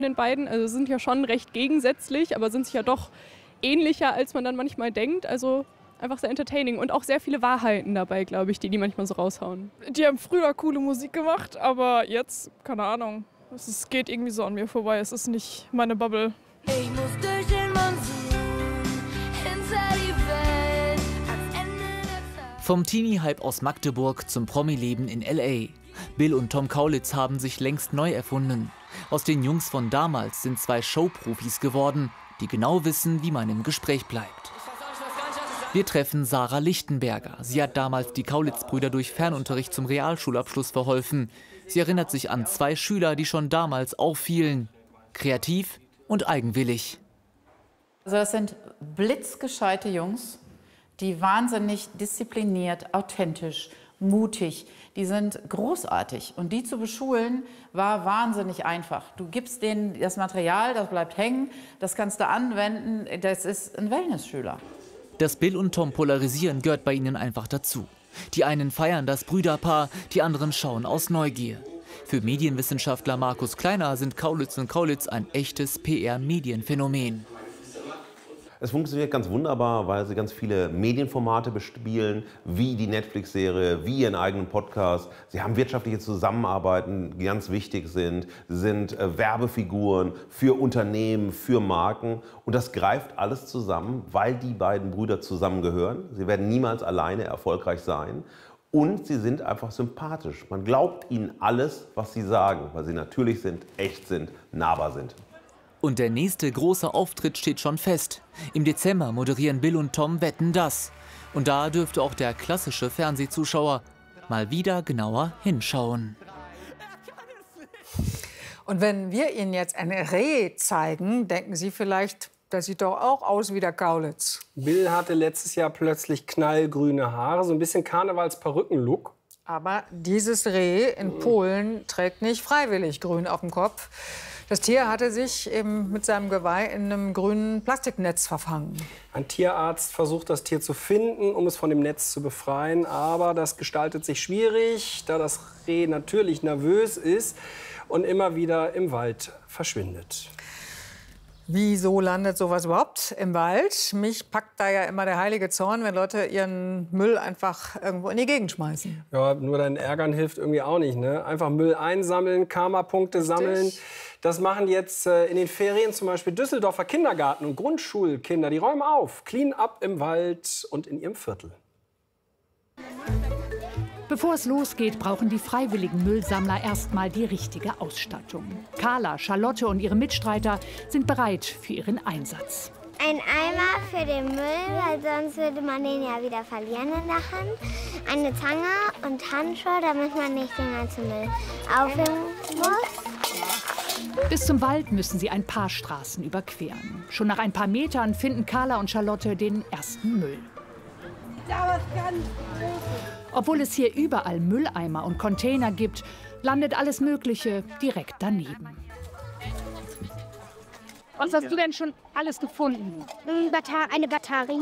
Den beiden, also sind ja schon recht gegensätzlich, aber sind sich ja doch ähnlicher, als man dann manchmal denkt. Also einfach sehr entertaining und auch sehr viele Wahrheiten dabei, glaube ich, die manchmal so raushauen. Die haben früher coole Musik gemacht, aber jetzt, keine Ahnung, es geht irgendwie so an mir vorbei. Es ist nicht meine Bubble. Ich muss durch den Monsun, hinter die Welt, ans Ende der Zeit. Vom Teenie-Hype aus Magdeburg zum Promi-Leben in L.A. Bill und Tom Kaulitz haben sich längst neu erfunden. Aus den Jungs von damals sind zwei Showprofis geworden, die genau wissen, wie man im Gespräch bleibt. Wir treffen Sarah Lichtenberger. Sie hat damals die Kaulitz-Brüder durch Fernunterricht zum Realschulabschluss verholfen. Sie erinnert sich an zwei Schüler, die schon damals auffielen. Kreativ und eigenwillig. Also das sind blitzgescheite Jungs, die wahnsinnig diszipliniert, authentisch, mutig, die sind großartig. Und die zu beschulen, war wahnsinnig einfach. Du gibst denen das Material, das bleibt hängen, das kannst du anwenden, das ist ein Wellnessschüler. Dass Bill und Tom polarisieren, gehört bei ihnen einfach dazu. Die einen feiern das Brüderpaar, die anderen schauen aus Neugier. Für Medienwissenschaftler Markus Kleiner sind Kaulitz und Kaulitz ein echtes PR-Medienphänomen. Es funktioniert ganz wunderbar, weil sie ganz viele Medienformate bespielen, wie die Netflix-Serie, wie ihren eigenen Podcast. Sie haben wirtschaftliche Zusammenarbeiten, die ganz wichtig sind. Sie sind Werbefiguren für Unternehmen, für Marken. Und das greift alles zusammen, weil die beiden Brüder zusammengehören. Sie werden niemals alleine erfolgreich sein. Und sie sind einfach sympathisch. Man glaubt ihnen alles, was sie sagen, weil sie natürlich sind, echt sind, nahbar sind. Und der nächste große Auftritt steht schon fest. Im Dezember moderieren Bill und Tom Wetten, dass. Und da dürfte auch der klassische Fernsehzuschauer mal wieder genauer hinschauen. Und wenn wir Ihnen jetzt ein Reh zeigen, denken Sie vielleicht, das sieht doch auch aus wie der Kaulitz. Bill hatte letztes Jahr plötzlich knallgrüne Haare, so ein bisschen Karnevals-Perücken-Look. Aber dieses Reh in Polen trägt nicht freiwillig grün auf dem Kopf. Das Tier hatte sich eben mit seinem Geweih in einem grünen Plastiknetz verfangen. Ein Tierarzt versucht, das Tier zu finden, um es von dem Netz zu befreien. Aber das gestaltet sich schwierig, da das Reh natürlich nervös ist und immer wieder im Wald verschwindet. Wieso landet sowas überhaupt im Wald? Mich packt da ja immer der heilige Zorn, wenn Leute ihren Müll einfach irgendwo in die Gegend schmeißen. Ja, nur dein Ärgern hilft irgendwie auch nicht, ne? Einfach Müll einsammeln, Karma-Punkte sammeln. Das machen jetzt in den Ferien zum Beispiel Düsseldorfer Kindergarten- und Grundschulkinder. Die räumen auf, clean up im Wald und in ihrem Viertel. Bevor es losgeht, brauchen die freiwilligen Müllsammler erstmal die richtige Ausstattung. Carla, Charlotte und ihre Mitstreiter sind bereit für ihren Einsatz. Ein Eimer für den Müll, weil sonst würde man den ja wieder verlieren in der Hand. Eine Zange und Handschuhe, damit man nicht den ganzen Müll aufhängen muss. Bis zum Wald müssen sie ein paar Straßen überqueren. Schon nach ein paar Metern finden Carla und Charlotte den ersten Müll. Obwohl es hier überall Mülleimer und Container gibt, landet alles Mögliche direkt daneben. Was hast du denn schon alles gefunden? Eine Batterie,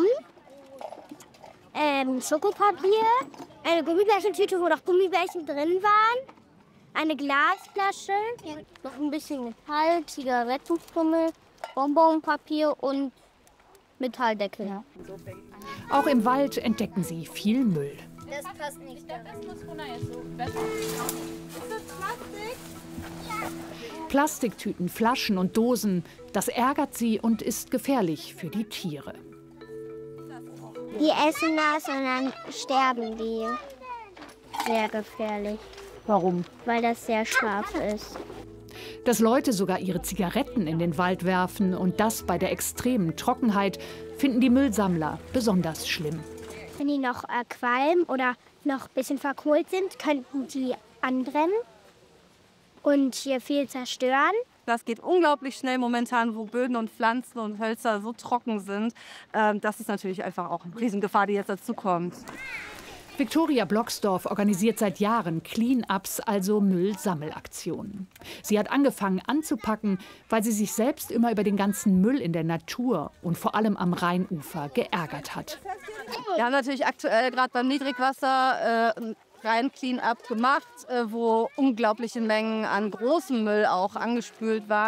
Schokopapier, eine Gummibärchentüte, wo noch Gummibärchen drin waren, eine Glasflasche, noch ein bisschen Metall, Zigarettenstummel, Bonbonpapier und Metalldeckel. Ja. Auch im Wald entdecken sie viel Müll. Das passt nicht. Das muss runter jetzt so besser. Ist das Plastik? Ja. Plastiktüten, Flaschen und Dosen, das ärgert sie und ist gefährlich für die Tiere. Die essen das und dann sterben die. Sehr gefährlich. Warum? Weil das sehr scharf ist. Dass Leute sogar ihre Zigaretten in den Wald werfen und das bei der extremen Trockenheit, finden die Müllsammler besonders schlimm. Wenn die noch qualmen oder noch ein bisschen verkohlt sind, könnten die anbrennen und hier viel zerstören. Das geht unglaublich schnell momentan, wo Böden und Pflanzen und Hölzer so trocken sind. Das ist natürlich einfach auch eine Riesengefahr, die jetzt dazu kommt. Viktoria Blocksdorf organisiert seit Jahren Clean-ups, also Müllsammelaktionen. Sie hat angefangen anzupacken, weil sie sich selbst immer über den ganzen Müll in der Natur und vor allem am Rheinufer geärgert hat. Wir haben natürlich aktuell gerade beim Niedrigwasser rein Clean-up gemacht, wo unglaubliche Mengen an großem Müll auch angespült waren.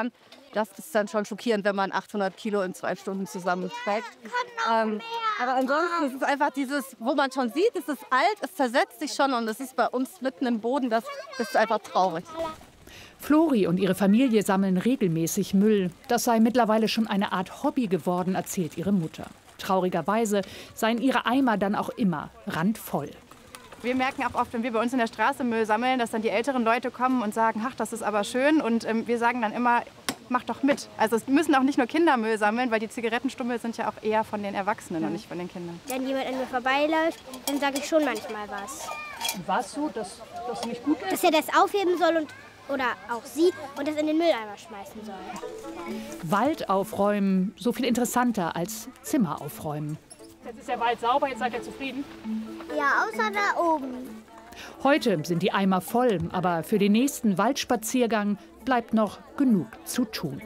Das ist dann schon schockierend, wenn man 800 Kilo in 2 Stunden zusammenträgt. Aber ansonsten ist es einfach dieses, wo man schon sieht, es ist alt, es zersetzt sich schon und es ist bei uns mitten im Boden, das ist einfach traurig. Flori und ihre Familie sammeln regelmäßig Müll. Das sei mittlerweile schon eine Art Hobby geworden, erzählt ihre Mutter. Traurigerweise seien ihre Eimer dann auch immer randvoll. Wir merken auch oft, wenn wir bei uns in der Straße Müll sammeln, dass dann die älteren Leute kommen und sagen, ach, das ist aber schön. Und wir sagen dann immer, mach doch mit. Also es müssen auch nicht nur Kinder Müll sammeln, weil die Zigarettenstummel sind ja auch eher von den Erwachsenen und nicht von den Kindern. Wenn jemand an mir vorbeiläuft, dann sage ich schon manchmal was. Und was so, dass das nicht gut ist? Dass er das aufheben soll oder auch sie und das in den Mülleimer schmeißen soll. Wald aufräumen, so viel interessanter als Zimmer aufräumen. Jetzt ist der Wald sauber, jetzt seid ihr zufrieden? Ja, außer da oben. Heute sind die Eimer voll, aber für den nächsten Waldspaziergang bleibt noch genug zu tun.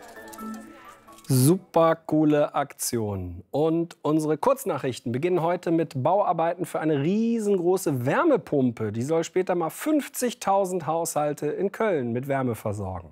Super coole Aktion. Und unsere Kurznachrichten beginnen heute mit Bauarbeiten für eine riesengroße Wärmepumpe. Die soll später mal 50.000 Haushalte in Köln mit Wärme versorgen.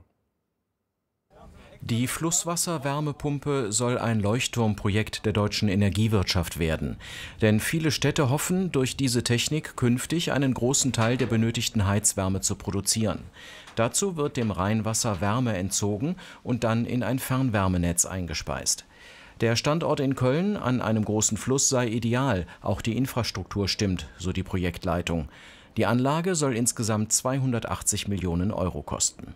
Die Flusswasserwärmepumpe soll ein Leuchtturmprojekt der deutschen Energiewirtschaft werden. Denn viele Städte hoffen, durch diese Technik künftig einen großen Teil der benötigten Heizwärme zu produzieren. Dazu wird dem Rheinwasser Wärme entzogen und dann in ein Fernwärmenetz eingespeist. Der Standort in Köln an einem großen Fluss sei ideal, auch die Infrastruktur stimmt, so die Projektleitung. Die Anlage soll insgesamt 280 Millionen Euro kosten.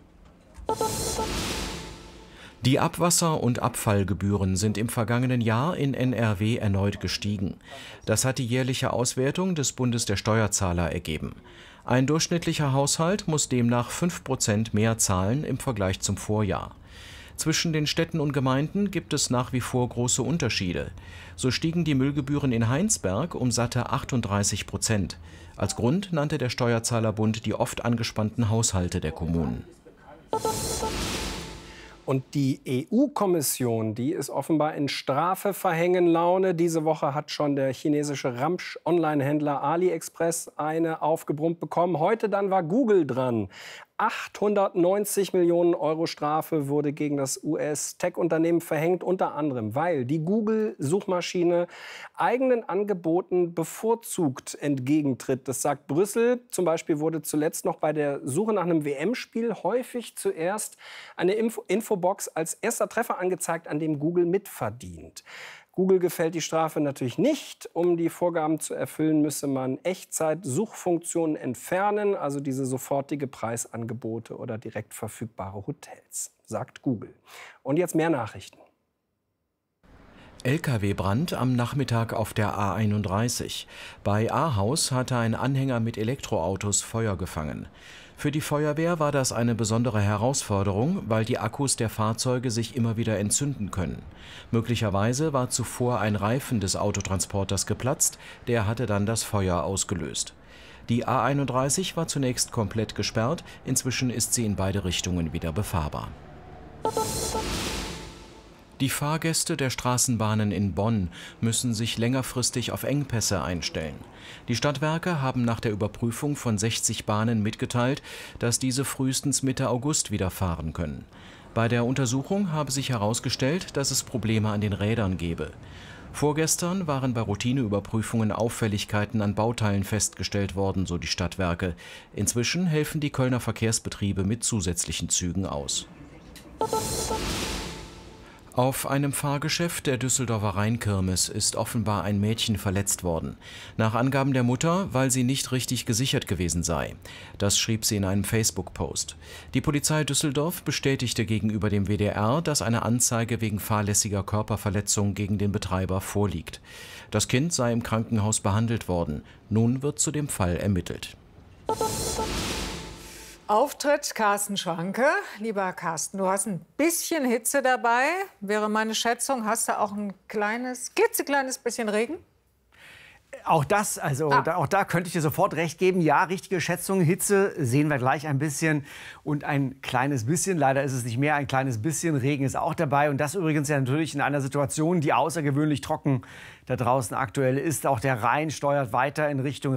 Die Abwasser- und Abfallgebühren sind im vergangenen Jahr in NRW erneut gestiegen. Das hat die jährliche Auswertung des Bundes der Steuerzahler ergeben. Ein durchschnittlicher Haushalt muss demnach 5% mehr zahlen im Vergleich zum Vorjahr. Zwischen den Städten und Gemeinden gibt es nach wie vor große Unterschiede. So stiegen die Müllgebühren in Heinsberg um satte 38%. Als Grund nannte der Steuerzahlerbund die oft angespannten Haushalte der Kommunen. Und die EU-Kommission, die ist offenbar in Strafe-Verhängen-Laune. Diese Woche hat schon der chinesische Ramsch-Online-Händler AliExpress eine aufgebrummt bekommen. Heute dann war Google dran. 890 Millionen Euro Strafe wurde gegen das US-Tech-Unternehmen verhängt, unter anderem, weil die Google-Suchmaschine eigenen Angeboten bevorzugt entgegentritt. Das sagt Brüssel. Zum Beispiel wurde zuletzt noch bei der Suche nach einem WM-Spiel häufig zuerst eine Infobox als erster Treffer angezeigt, an dem Google mitverdient. Google gefällt die Strafe natürlich nicht. Um die Vorgaben zu erfüllen, müsse man Echtzeit-Suchfunktionen entfernen, also diese sofortige Preisangebote oder direkt verfügbare Hotels, sagt Google. Und jetzt mehr Nachrichten. LKW-Brand am Nachmittag auf der A31. Bei Ahaus hatte ein Anhänger mit Elektroautos Feuer gefangen. Für die Feuerwehr war das eine besondere Herausforderung, weil die Akkus der Fahrzeuge sich immer wieder entzünden können. Möglicherweise war zuvor ein Reifen des Autotransporters geplatzt, der hatte dann das Feuer ausgelöst. Die A31 war zunächst komplett gesperrt, inzwischen ist sie in beide Richtungen wieder befahrbar. Die Fahrgäste der Straßenbahnen in Bonn müssen sich längerfristig auf Engpässe einstellen. Die Stadtwerke haben nach der Überprüfung von 60 Bahnen mitgeteilt, dass diese frühestens Mitte August wieder fahren können. Bei der Untersuchung habe sich herausgestellt, dass es Probleme an den Rädern gebe. Vorgestern waren bei Routineüberprüfungen Auffälligkeiten an Bauteilen festgestellt worden, so die Stadtwerke. Inzwischen helfen die Kölner Verkehrsbetriebe mit zusätzlichen Zügen aus. Auf einem Fahrgeschäft der Düsseldorfer Rheinkirmes ist offenbar ein Mädchen verletzt worden. Nach Angaben der Mutter, weil sie nicht richtig gesichert gewesen sei. Das schrieb sie in einem Facebook-Post. Die Polizei Düsseldorf bestätigte gegenüber dem WDR, dass eine Anzeige wegen fahrlässiger Körperverletzung gegen den Betreiber vorliegt. Das Kind sei im Krankenhaus behandelt worden. Nun wird zu dem Fall ermittelt. Auftritt Carsten Schwanke. Lieber Carsten, du hast ein bisschen Hitze dabei. Wäre meine Schätzung, hast du auch ein klitzekleines bisschen Regen? Auch das, auch da könnte ich dir sofort recht geben. Ja, richtige Schätzung. Hitze sehen wir gleich ein bisschen und ein kleines bisschen. Leider ist es nicht mehr, ein kleines bisschen. Regen ist auch dabei. Und das übrigens ja natürlich in einer Situation, die außergewöhnlich trocken da draußen aktuell ist. Auch der Rhein steuert weiter in Richtung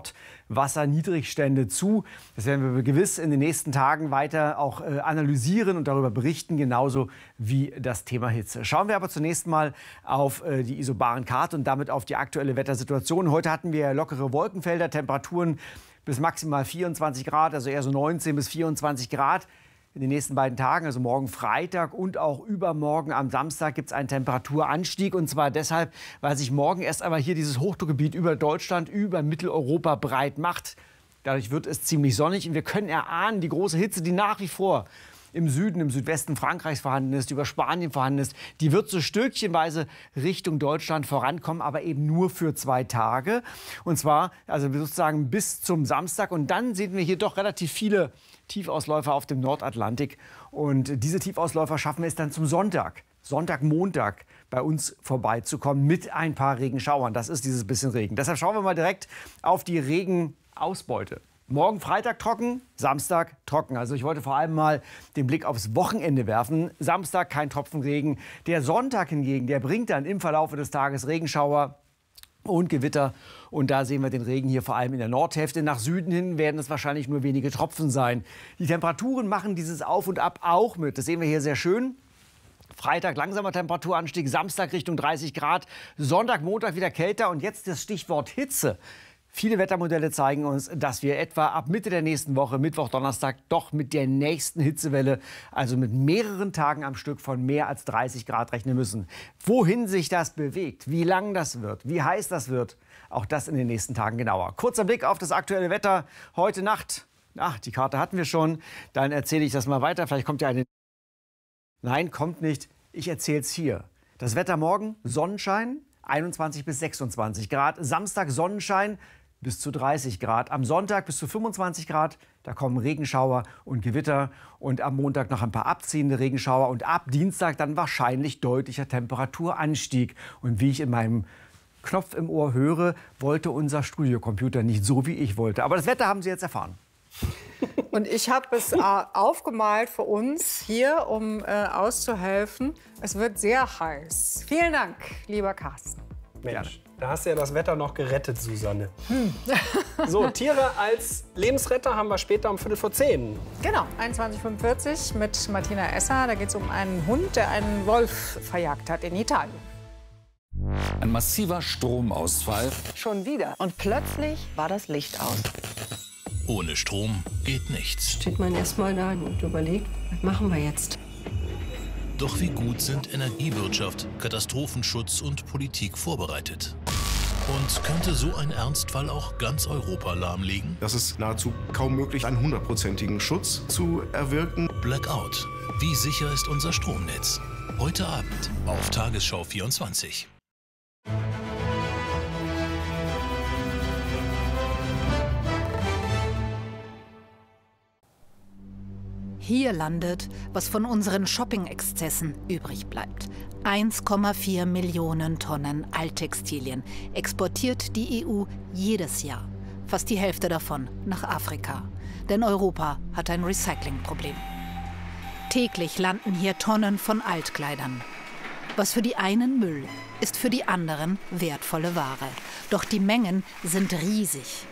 Rekordwasserniedrigstände zu. Das werden wir gewiss in den nächsten Tagen weiter auch analysieren und darüber berichten, genauso wie das Thema Hitze. Schauen wir aber zunächst mal auf die isobaren Karte und damit auf die aktuelle Wettersituation. Heute hatten wir lockere Wolkenfelder, Temperaturen bis maximal 24 Grad, also eher so 19 bis 24 Grad. In den nächsten beiden Tagen, also morgen Freitag und auch übermorgen am Samstag, gibt es einen Temperaturanstieg. Und zwar deshalb, weil sich morgen erst einmal hier dieses Hochdruckgebiet über Deutschland, über Mitteleuropa breit macht. Dadurch wird es ziemlich sonnig und wir können erahnen, die große Hitze, die nach wie vor im Süden, im Südwesten Frankreichs vorhanden ist, über Spanien vorhanden ist, die wird so stückchenweise Richtung Deutschland vorankommen, aber eben nur für 2 Tage. Und zwar also sozusagen bis zum Samstag. Und dann sehen wir hier doch relativ viele Tiefausläufer auf dem Nordatlantik. Und diese Tiefausläufer schaffen es dann zum Sonntag, Montag bei uns vorbeizukommen mit ein paar Regenschauern. Das ist dieses bisschen Regen. Deshalb schauen wir mal direkt auf die Regenausbeute. Morgen Freitag trocken, Samstag trocken. Also ich wollte vor allem mal den Blick aufs Wochenende werfen. Samstag kein Tropfen Regen. Der Sonntag hingegen, der bringt dann im Verlauf des Tages Regenschauer und Gewitter. Und da sehen wir den Regen hier vor allem in der Nordhälfte. Nach Süden hin werden es wahrscheinlich nur wenige Tropfen sein. Die Temperaturen machen dieses Auf und Ab auch mit. Das sehen wir hier sehr schön. Freitag langsamer Temperaturanstieg, Samstag Richtung 30 Grad, Sonntag, Montag wieder kälter. Und jetzt das Stichwort Hitze. Viele Wettermodelle zeigen uns, dass wir etwa ab Mitte der nächsten Woche, Mittwoch, Donnerstag, doch mit der nächsten Hitzewelle, also mit mehreren Tagen am Stück von mehr als 30 Grad rechnen müssen. Wohin sich das bewegt, wie lang das wird, wie heiß das wird, auch das in den nächsten Tagen genauer. Kurzer Blick auf das aktuelle Wetter heute Nacht. Ach, die Karte hatten wir schon. Dann erzähle ich das mal weiter. Vielleicht kommt ja eine... Nein, kommt nicht. Ich erzähle es hier. Das Wetter morgen, Sonnenschein, 21 bis 26 Grad. Samstag Sonnenschein, bis zu 30 Grad. Am Sonntag bis zu 25 Grad. Da kommen Regenschauer und Gewitter. Und am Montag noch ein paar abziehende Regenschauer. Und ab Dienstag dann wahrscheinlich deutlicher Temperaturanstieg. Und wie ich in meinem Knopf im Ohr höre, wollte unser Studiocomputer nicht so, wie ich wollte. Aber das Wetter haben Sie jetzt erfahren. Und ich habe es aufgemalt für uns hier, um auszuhelfen. Es wird sehr heiß. Vielen Dank, lieber Carsten. Mensch, da hast du ja das Wetter noch gerettet, Susanne. So, Tiere als Lebensretter haben wir später um 10:15. Genau, 21:45 mit Martina Esser. Da geht es um einen Hund, der einen Wolf verjagt hat in Italien. Ein massiver Stromausfall. Schon wieder. Und plötzlich war das Licht aus. Ohne Strom geht nichts. Steht man erst mal da und überlegt, was machen wir jetzt? Doch wie gut sind Energiewirtschaft, Katastrophenschutz und Politik vorbereitet? Und könnte so ein Ernstfall auch ganz Europa lahmlegen? Das ist nahezu kaum möglich, einen 100%igen Schutz zu erwirken. Blackout. Wie sicher ist unser Stromnetz? Heute Abend auf Tagesschau 24. Hier landet, was von unseren Shopping-Exzessen übrig bleibt. 1,4 Millionen Tonnen Alttextilien exportiert die EU jedes Jahr. Fast die Hälfte davon nach Afrika. Denn Europa hat ein Recyclingproblem. Täglich landen hier Tonnen von Altkleidern. Was für die einen Müll, ist für die anderen wertvolle Ware. Doch die Mengen sind riesig.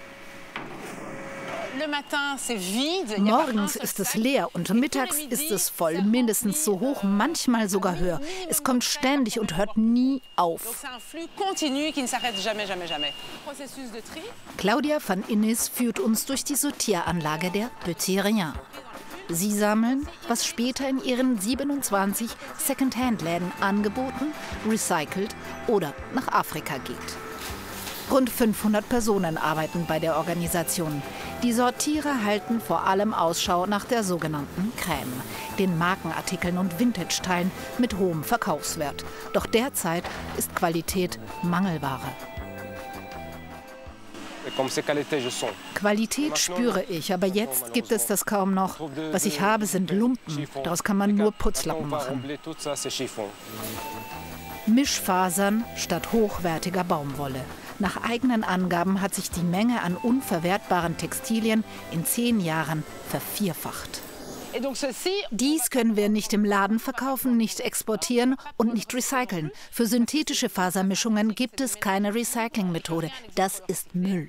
Morgens ist es leer und mittags ist es voll, mindestens so hoch, manchmal sogar höher. Es kommt ständig und hört nie auf. Claudia van Innis führt uns durch die Sortieranlage der Petit Rien. Sie sammeln, was später in ihren 27 Second-Hand-Läden angeboten, recycelt oder nach Afrika geht. Rund 500 Personen arbeiten bei der Organisation. Die Sortierer halten vor allem Ausschau nach der sogenannten Crème, den Markenartikeln und Vintage-Teilen mit hohem Verkaufswert. Doch derzeit ist Qualität Mangelware. Qualität spüre ich, aber jetzt gibt es das kaum noch. Was ich habe, sind Lumpen. Daraus kann man nur Putzlappen machen. Mischfasern statt hochwertiger Baumwolle. Nach eigenen Angaben hat sich die Menge an unverwertbaren Textilien in 10 Jahren vervierfacht. Dies können wir nicht im Laden verkaufen, nicht exportieren und nicht recyceln. Für synthetische Fasermischungen gibt es keine Recyclingmethode. Das ist Müll.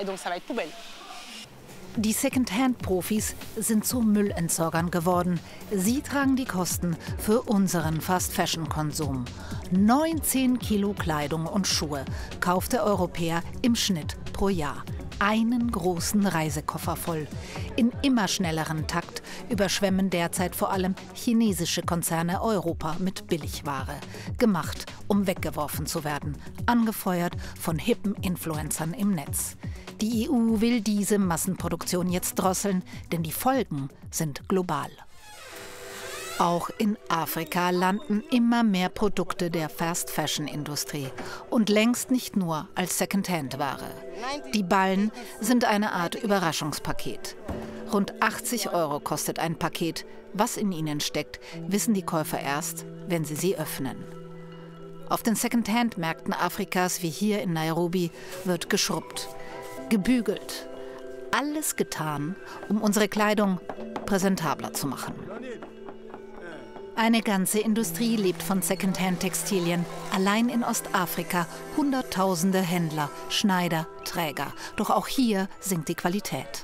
Die Secondhand-Profis sind zu Müllentsorgern geworden. Sie tragen die Kosten für unseren Fast-Fashion-Konsum. 19 Kilo Kleidung und Schuhe kauft der Europäer im Schnitt pro Jahr. Einen großen Reisekoffer voll. In immer schnellerem Takt überschwemmen derzeit vor allem chinesische Konzerne Europa mit Billigware. Gemacht, um weggeworfen zu werden. Angefeuert von hippen Influencern im Netz. Die EU will diese Massenproduktion jetzt drosseln, denn die Folgen sind global. Auch in Afrika landen immer mehr Produkte der Fast-Fashion-Industrie und längst nicht nur als Secondhand-Ware. Die Ballen sind eine Art Überraschungspaket. Rund 80 € kostet ein Paket. Was in ihnen steckt, wissen die Käufer erst, wenn sie öffnen. Auf den Secondhand-Märkten Afrikas, wie hier in Nairobi, wird geschrubbt, gebügelt. Alles getan, um unsere Kleidung präsentabler zu machen. Eine ganze Industrie lebt von Secondhand-Textilien. Allein in Ostafrika Hunderttausende Händler, Schneider, Träger. Doch auch hier sinkt die Qualität.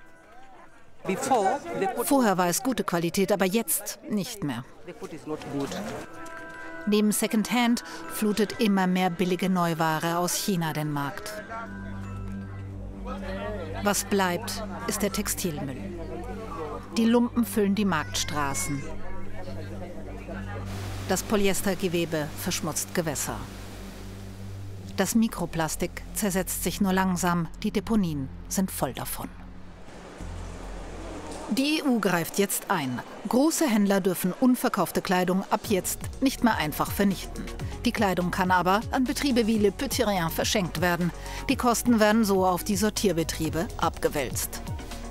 Vorher war es gute Qualität, aber jetzt nicht mehr. Neben Secondhand flutet immer mehr billige Neuware aus China den Markt. Was bleibt, ist der Textilmüll. Die Lumpen füllen die Marktstraßen. Das Polyestergewebe verschmutzt Gewässer. Das Mikroplastik zersetzt sich nur langsam, die Deponien sind voll davon. Die EU greift jetzt ein. Große Händler dürfen unverkaufte Kleidung ab jetzt nicht mehr einfach vernichten. Die Kleidung kann aber an Betriebe wie Le Petit Rien verschenkt werden. Die Kosten werden so auf die Sortierbetriebe abgewälzt.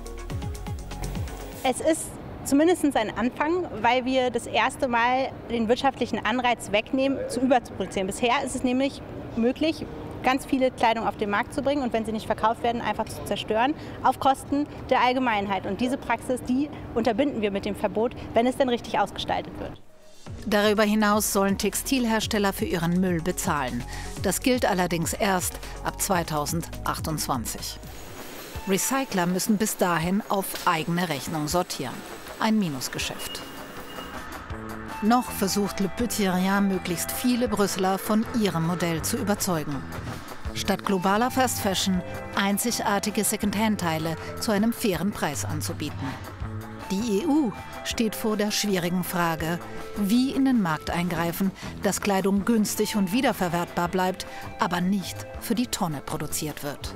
Es ist zumindest ein Anfang, weil wir das erste Mal den wirtschaftlichen Anreiz wegnehmen, zu überzuproduzieren. Bisher ist es nämlich möglich, ganz viele Kleidung auf den Markt zu bringen und wenn sie nicht verkauft werden, einfach zu zerstören, auf Kosten der Allgemeinheit. Und diese Praxis, die unterbinden wir mit dem Verbot, wenn es denn richtig ausgestaltet wird. Darüber hinaus sollen Textilhersteller für ihren Müll bezahlen. Das gilt allerdings erst ab 2028. Recycler müssen bis dahin auf eigene Rechnung sortieren. Ein Minusgeschäft. Noch versucht Le Petit Rien möglichst viele Brüsseler von ihrem Modell zu überzeugen. Statt globaler Fast Fashion einzigartige Secondhand-Teile zu einem fairen Preis anzubieten. Die EU steht vor der schwierigen Frage, wie in den Markt eingreifen, dass Kleidung günstig und wiederverwertbar bleibt, aber nicht für die Tonne produziert wird.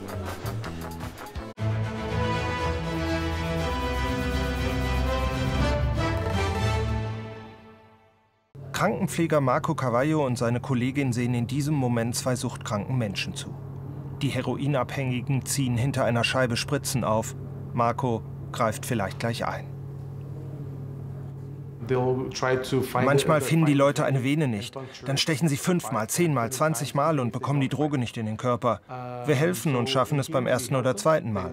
Krankenpfleger Marco Cavallo und seine Kollegin sehen in diesem Moment 2 suchtkranken Menschen zu. Die Heroinabhängigen ziehen hinter einer Scheibe Spritzen auf. Marco greift vielleicht gleich ein. Manchmal finden die Leute eine Vene nicht. Dann stechen sie 5-mal, 10-mal, 20-mal und bekommen die Droge nicht in den Körper. Wir helfen und schaffen es beim 1. oder 2. Mal.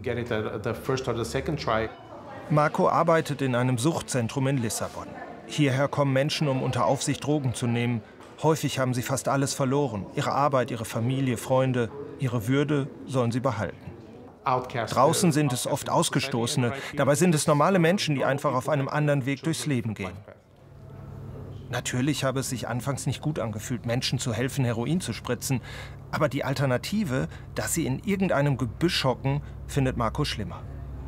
Marco arbeitet in einem Suchtzentrum in Lissabon. Hierher kommen Menschen, um unter Aufsicht Drogen zu nehmen. Häufig haben sie fast alles verloren. Ihre Arbeit, ihre Familie, Freunde, ihre Würde sollen sie behalten. Draußen sind es oft Ausgestoßene. Dabei sind es normale Menschen, die einfach auf einem anderen Weg durchs Leben gehen. Natürlich habe es sich anfangs nicht gut angefühlt, Menschen zu helfen, Heroin zu spritzen. Aber die Alternative, dass sie in irgendeinem Gebüsch hocken, findet Marco schlimmer.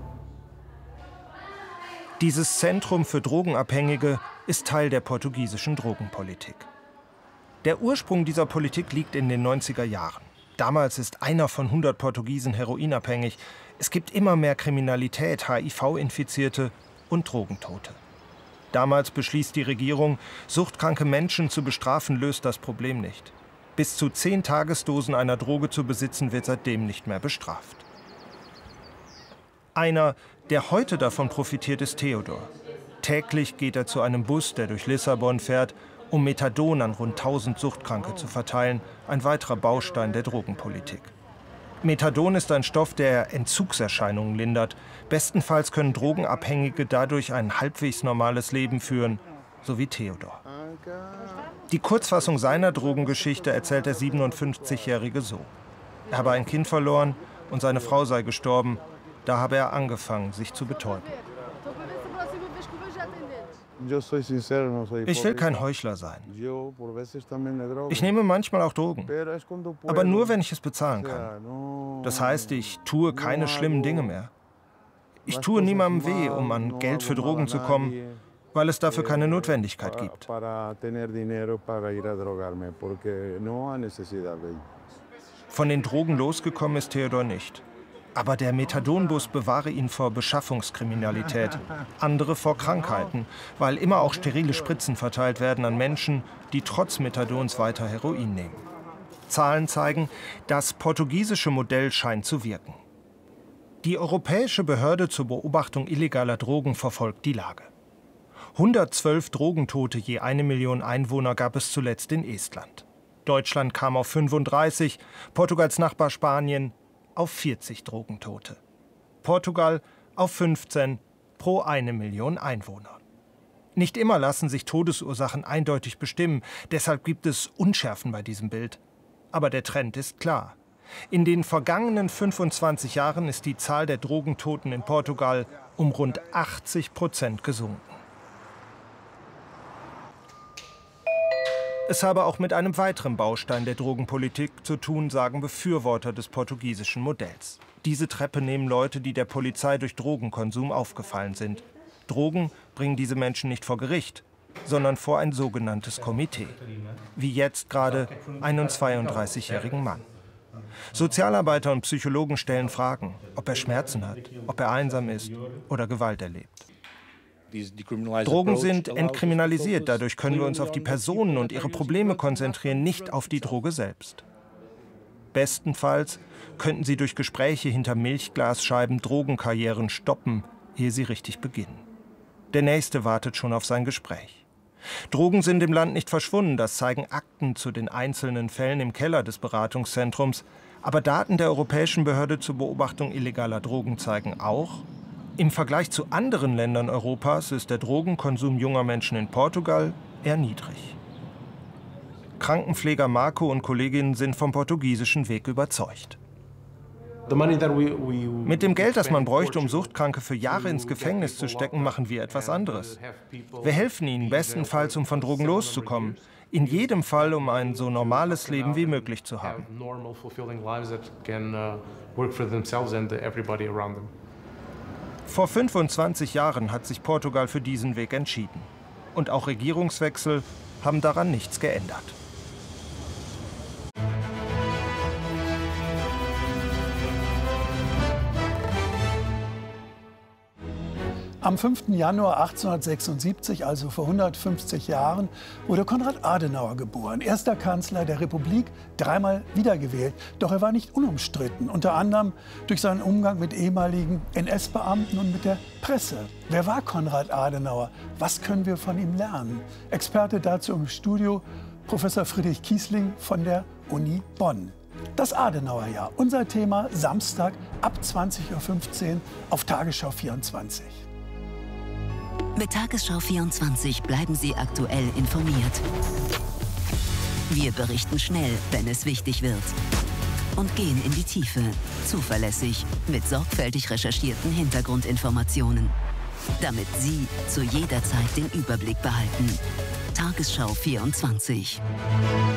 Dieses Zentrum für Drogenabhängige ist Teil der portugiesischen Drogenpolitik. Der Ursprung dieser Politik liegt in den 90er Jahren. Damals ist einer von 100 Portugiesen heroinabhängig. Es gibt immer mehr Kriminalität, HIV-Infizierte und Drogentote. Damals beschließt die Regierung, suchtkranke Menschen zu bestrafen, löst das Problem nicht. Bis zu 10 Tagesdosen einer Droge zu besitzen, wird seitdem nicht mehr bestraft. Einer, der heute davon profitiert, ist Theodor. Täglich geht er zu einem Bus, der durch Lissabon fährt, um Methadon an rund 1000 Suchtkranke zu verteilen, ein weiterer Baustein der Drogenpolitik. Methadon ist ein Stoff, der Entzugserscheinungen lindert. Bestenfalls können Drogenabhängige dadurch ein halbwegs normales Leben führen, so wie Theodor. Die Kurzfassung seiner Drogengeschichte erzählt der 57-Jährige so. Er habe ein Kind verloren und seine Frau sei gestorben. Da habe er angefangen, sich zu betäuben. Ich will kein Heuchler sein. Ich nehme manchmal auch Drogen, aber nur, wenn ich es bezahlen kann. Das heißt, ich tue keine schlimmen Dinge mehr. Ich tue niemandem weh, um an Geld für Drogen zu kommen, weil es dafür keine Notwendigkeit gibt. Von den Drogen losgekommen ist Theodor nicht. Aber der Methadonbus bewahre ihn vor Beschaffungskriminalität, andere vor Krankheiten, weil immer auch sterile Spritzen verteilt werden an Menschen, die trotz Methadons weiter Heroin nehmen. Zahlen zeigen, das portugiesische Modell scheint zu wirken. Die Europäische Behörde zur Beobachtung illegaler Drogen verfolgt die Lage. 112 Drogentote je 1 Million Einwohner gab es zuletzt in Estland. Deutschland kam auf 35, Portugals Nachbar Spanien auf 40 Drogentote. Portugal auf 15 pro 1 Million Einwohner. Nicht immer lassen sich Todesursachen eindeutig bestimmen, deshalb gibt es Unschärfen bei diesem Bild. Aber der Trend ist klar. In den vergangenen 25 Jahren ist die Zahl der Drogentoten in Portugal um rund 80% gesunken. Es habe auch mit einem weiteren Baustein der Drogenpolitik zu tun, sagen Befürworter des portugiesischen Modells. Diese Treppe nehmen Leute, die der Polizei durch Drogenkonsum aufgefallen sind. Drogen bringen diese Menschen nicht vor Gericht, sondern vor ein sogenanntes Komitee. Wie jetzt gerade einen 32-jährigen Mann. Sozialarbeiter und Psychologen stellen Fragen, ob er Schmerzen hat, ob er einsam ist oder Gewalt erlebt. Drogen sind entkriminalisiert, dadurch können wir uns auf die Personen und ihre Probleme konzentrieren, nicht auf die Droge selbst. Bestenfalls könnten sie durch Gespräche hinter Milchglasscheiben Drogenkarrieren stoppen, ehe sie richtig beginnen. Der Nächste wartet schon auf sein Gespräch. Drogen sind im Land nicht verschwunden, das zeigen Akten zu den einzelnen Fällen im Keller des Beratungszentrums. Aber Daten der Europäischen Behörde zur Beobachtung illegaler Drogen zeigen auch, im Vergleich zu anderen Ländern Europas ist der Drogenkonsum junger Menschen in Portugal eher niedrig. Krankenpfleger Marco und Kolleginnen sind vom portugiesischen Weg überzeugt. Mit dem Geld, das man bräuchte, um Suchtkranke für Jahre ins Gefängnis zu stecken, machen wir etwas anderes. Wir helfen ihnen bestenfalls, um von Drogen loszukommen. In jedem Fall, um ein so normales Leben wie möglich zu haben. Vor 25 Jahren hat sich Portugal für diesen Weg entschieden. Und auch Regierungswechsel haben daran nichts geändert. Am 5. Januar 1876, also vor 150 Jahren, wurde Konrad Adenauer geboren. Erster Kanzler der Republik, dreimal wiedergewählt. Doch er war nicht unumstritten, unter anderem durch seinen Umgang mit ehemaligen NS-Beamten und mit der Presse. Wer war Konrad Adenauer? Was können wir von ihm lernen? Experte dazu im Studio, Professor Friedrich Kiesling von der Uni Bonn. Das Adenauerjahr, unser Thema Samstag ab 20:15 Uhr auf Tagesschau 24. Mit Tagesschau 24 bleiben Sie aktuell informiert. Wir berichten schnell, wenn es wichtig wird. Und gehen in die Tiefe, zuverlässig, mit sorgfältig recherchierten Hintergrundinformationen. Damit Sie zu jeder Zeit den Überblick behalten. Tagesschau 24.